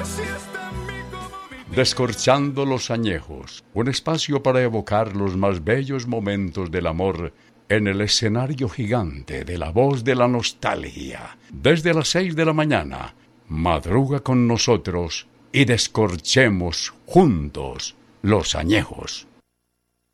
Descorchando los añejos, un espacio para evocar los más bellos momentos del amor en el escenario gigante de la voz de la nostalgia. Desde las 6 de la mañana, madruga con nosotros y descorchemos juntos los añejos.